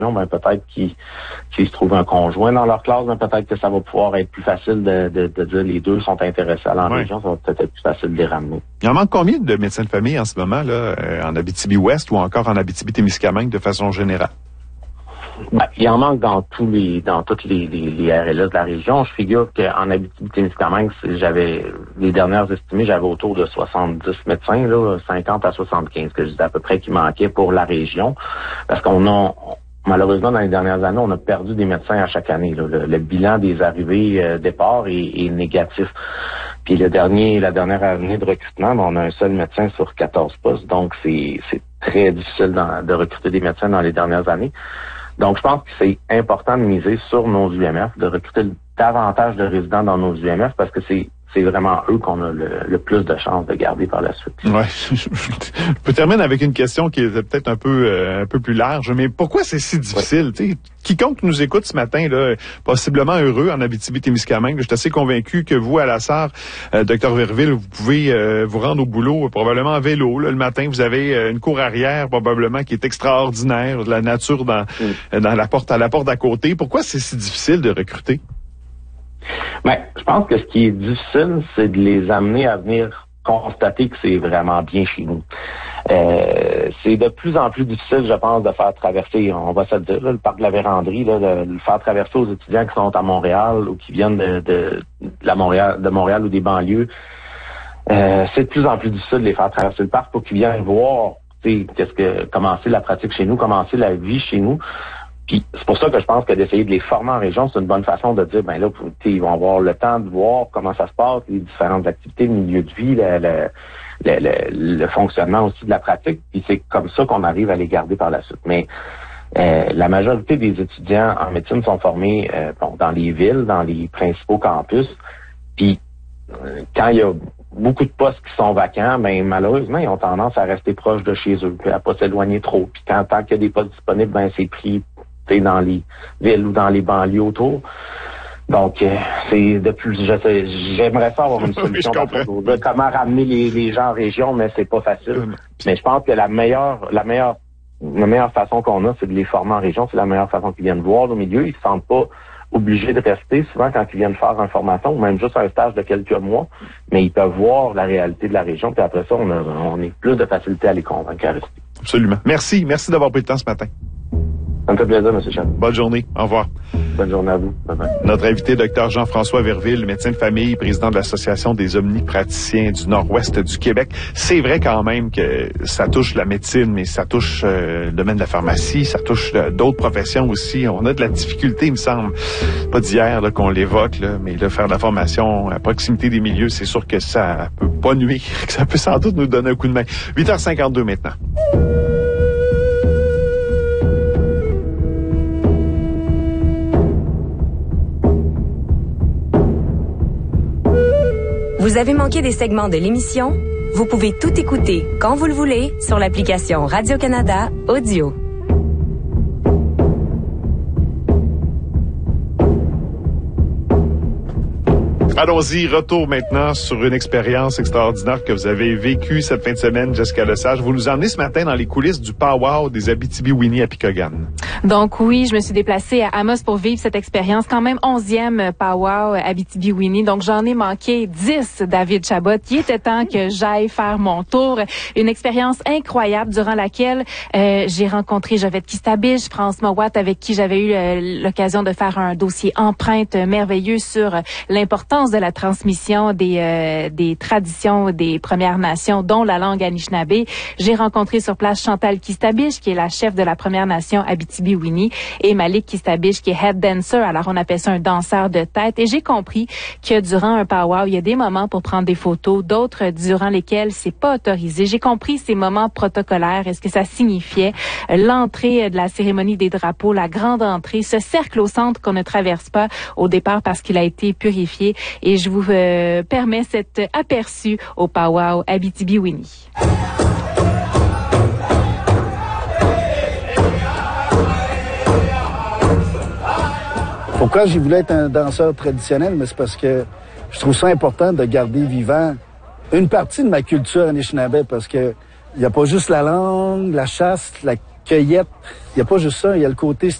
ben peut-être qu'ils se trouvent un conjoint dans leur classe, ben peut-être que ça va pouvoir être plus facile de dire les deux sont intéressés à aller en région, ça va peut-être être plus facile de les ramener. Il en manque combien de médecins de famille en ce moment, là, en Abitibi-Ouest ou encore en Abitibi-Témiscamingue de façon générale? Ben, il en manque dans toutes les RLA de la région. Je figure qu'en Abitibi-Témiscamingue, les dernières estimées, j'avais autour de 70 médecins, là, 50 à 75, que je disais à peu près qui manquaient pour la région. Parce malheureusement, dans les dernières années, on a perdu des médecins à chaque année. Là. Le bilan des arrivées départ est négatif. Puis la dernière année de recrutement, on a un seul médecin sur 14 postes. Donc, c'est très difficile de recruter des médecins dans les dernières années. Donc, je pense que c'est important de miser sur nos UMF, de recruter davantage de résidents dans nos UMF parce que c'est vraiment eux qu'on a le plus de chances de garder par la suite. Ouais. Je peux terminer avec une question qui est peut-être un peu plus large, mais pourquoi c'est si difficile? Ouais. Quiconque nous écoute ce matin, là, possiblement heureux en Abitibi-Témiscamingue, je suis assez convaincu que vous, à la SAR, Dr Verville, vous pouvez vous rendre au boulot probablement en vélo. Là, le matin, vous avez une cour arrière probablement qui est extraordinaire, de la nature dans la porte d'à côté. Pourquoi c'est si difficile de recruter? Ben, je pense que ce qui est difficile, c'est de les amener à venir constater que c'est vraiment bien chez nous. C'est de plus en plus difficile, je pense, de faire traverser, on va se le dire, là, le parc de la Vérandrie, là, de le faire traverser aux étudiants qui sont à Montréal ou qui viennent de Montréal ou des banlieues. C'est de plus en plus difficile de les faire traverser le parc pour qu'ils viennent voir commencer la pratique chez nous, commencer la vie chez nous. Puis c'est pour ça que je pense que d'essayer de les former en région, c'est une bonne façon de dire, ben là, ils vont avoir le temps de voir comment ça se passe, les différentes activités, le milieu de vie, le fonctionnement aussi de la pratique. Puis c'est comme ça qu'on arrive à les garder par la suite. Mais la majorité des étudiants en médecine sont formés dans les villes, dans les principaux campus. Puis quand il y a beaucoup de postes qui sont vacants, ben malheureusement, ils ont tendance à rester proches de chez eux, puis à pas s'éloigner trop. Puis tant qu'il y a des postes disponibles, ben c'est pris dans les villes ou dans les banlieues autour. Donc, c'est de plus. J'aimerais ça avoir une solution de comment ramener les gens en région, mais c'est pas facile. Mais je pense que la meilleure façon qu'on a, c'est de les former en région. C'est la meilleure façon qu'ils viennent voir le milieu. Ils se sentent pas obligés de rester souvent quand ils viennent faire une formation ou même juste un stage de quelques mois, mais ils peuvent voir la réalité de la région. Puis après ça, on a plus de facilité à les convaincre à rester. Absolument. Merci d'avoir pris le temps ce matin. Ça me fait plaisir, M. Chan. Bonne journée. Au revoir. Bonne journée à vous. Bye-bye. Notre invité, Dr Jean-François Verville, médecin de famille, président de l'Association des omnipraticiens du Nord-Ouest du Québec. C'est vrai quand même que ça touche la médecine, mais ça touche le domaine de la pharmacie, ça touche d'autres professions aussi. On a de la difficulté, il me semble, pas d'hier là, qu'on l'évoque, là, mais de faire de la formation à proximité des milieux, c'est sûr que ça peut pas nuire, que ça peut sans doute nous donner un coup de main. 8h52 maintenant. Vous avez manqué des segments de l'émission? Vous pouvez tout écouter quand vous le voulez sur l'application Radio-Canada Audio. Allons-y, retour maintenant sur une expérience extraordinaire que vous avez vécue cette fin de semaine, Jessica Lesage. Vous nous emmenez ce matin dans les coulisses du powwow des Abitibi-Winnie à Picogan. Donc oui, je me suis déplacée à Amos pour vivre cette expérience, quand même 11e powwow Abitibi-Winnie. Donc j'en ai manqué 10, David Chabot. Il était temps que j'aille faire mon tour. Une expérience incroyable durant laquelle j'ai rencontré Jovette Kistabiche, France Mowat, avec qui j'avais eu l'occasion de faire un dossier empreinte merveilleux sur l'importance de la transmission des traditions des Premières Nations, dont la langue Anishinaabe. J'ai rencontré sur place Chantal Kistabiche, qui est la chef de la Première Nation Abitibi-Winnie, et Malik Kistabiche, qui est head dancer. Alors, on appelle ça un danseur de tête. Et j'ai compris que durant un powwow, il y a des moments pour prendre des photos, d'autres durant lesquels c'est pas autorisé. J'ai compris ces moments protocolaires et ce que ça signifiait. L'entrée de la cérémonie des drapeaux, la grande entrée, ce cercle au centre qu'on ne traverse pas au départ parce qu'il a été purifié. Et je vous permets cet aperçu au powwow Abitibi-Winnie. Pourquoi j'ai voulu être un danseur traditionnel? Mais c'est parce que je trouve ça important de garder vivant une partie de ma culture Anishinaabe, parce que il n'y a pas juste la langue, la chasse, la cueillette. Il n'y a pas juste ça, il y a le côté